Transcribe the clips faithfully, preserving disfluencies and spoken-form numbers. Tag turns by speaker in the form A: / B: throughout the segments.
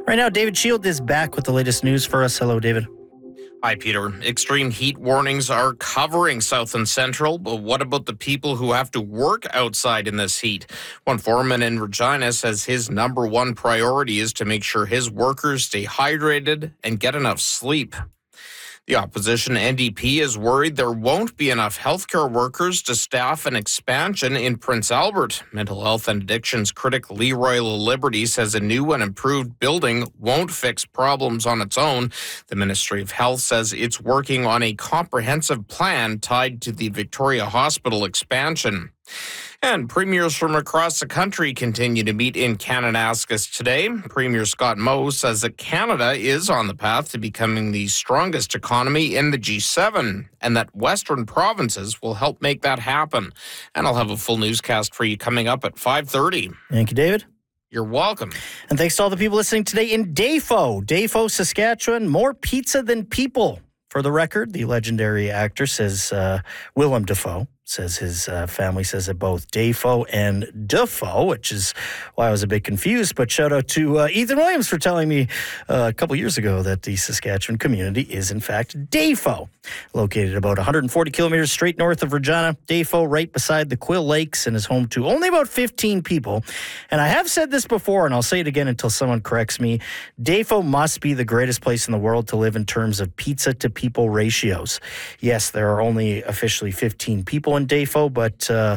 A: Right now, David Shield is back with the latest news for us. Hello, David.
B: Hi, Peter. Extreme heat warnings are covering South and Central, but what about the people who have to work outside in this heat? One foreman in Regina says his number one priority is to make sure his workers stay hydrated and get enough sleep. The opposition N D P is worried there won't be enough healthcare workers to staff an expansion in Prince Albert. Mental health and addictions critic Leroy LaLiberty says a new and improved building won't fix problems on its own. The Ministry of Health says it's working on a comprehensive plan tied to the Victoria Hospital expansion. And premiers from across the country continue to meet in Kananaskis today. Premier Scott Moe says that Canada is on the path to becoming the strongest economy in the G seven and that Western provinces will help make that happen. And I'll have a full newscast for you coming up at five thirty.
A: Thank you, David.
B: You're welcome.
A: And thanks to all the people listening today in Dayfo. Dayfo, Saskatchewan, more pizza than people. For the record, the legendary actor says, uh, Willem Dafoe, says his uh, family says it both Dayfo and Dafoe, which is why I was a bit confused. But shout out to uh, Ethan Williams for telling me uh, a couple years ago that the Saskatchewan community is, in fact, Dayfo. Located about one hundred forty kilometers straight north of Regina, Dayfo, right beside the Quill Lakes, and is home to only about fifteen people. And I have said this before, and I'll say it again until someone corrects me. Dayfo must be the greatest place in the world to live in terms of pizza to people ratios. Yes, there are only officially fifteen people in Dayfo, but uh,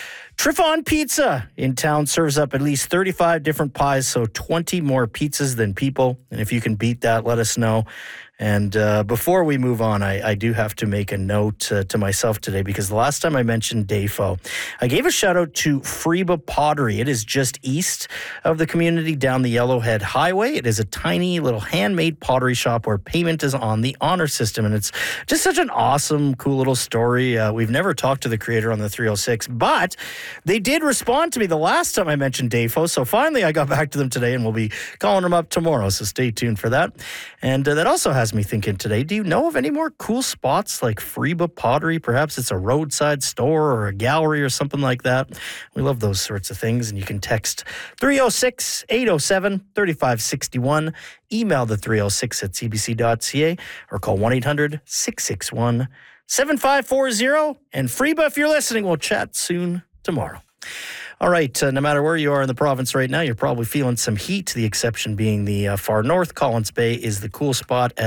A: Trifon Pizza in town serves up at least thirty-five different pies, so twenty more pizzas than people. And if you can beat that, let us know. And uh, before we move on, I, I do have to make a note uh, to myself today, because the last time I mentioned Dayfo, I gave a shout out to Freeba Pottery. It is just east of the community down the Yellowhead Highway. It is a tiny little handmade pottery shop where payment is on the honor system. And it's just such an awesome, cool little story. Uh, we've never talked to the creator on the three oh six, but they did respond to me the last time I mentioned Dayfo. So finally I got back to them today, and we'll be calling them up tomorrow. So stay tuned for that. And uh, that also has me thinking today, do you know of any more cool spots like Freeba Pottery? Perhaps it's a roadside store or a gallery or something like that. We love those sorts of things. And you can text three oh six, eight oh seven, three five six one, email the three oh six at c b c dot c a, or call one eight hundred, six six one, seven five four zero. And Freeba, if you're listening, we'll chat soon tomorrow. All right, uh, no matter where you are in the province right now, you're probably feeling some heat, the exception being the uh, far north. Collins Bay is the cool spot.